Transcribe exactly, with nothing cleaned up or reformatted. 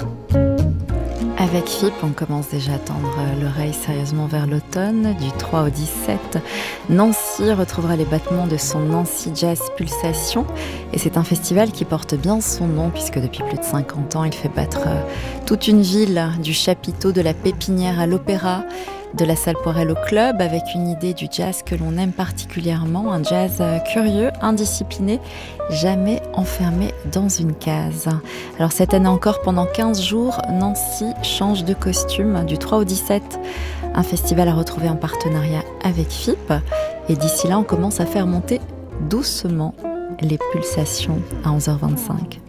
Avec F I P, on commence déjà à tendre l'oreille sérieusement vers l'automne. Du trois au dix-sept, Nancy retrouvera les battements de son Nancy Jazz Pulsation. Et c'est un festival qui porte bien son nom, puisque depuis plus de cinquante ans, il fait battre toute une ville, du chapiteau de la Pépinière à l'Opéra, de la Salle Poirel au club, avec une idée du jazz que l'on aime particulièrement, un jazz curieux, indiscipliné, jamais enfermé dans une case. Alors cette année encore, pendant quinze jours, Nancy change de costume du trois au dix-sept. Un festival à retrouver en partenariat avec F I P. Et d'ici là, on commence à faire monter doucement les pulsations à onze heures vingt-cinq.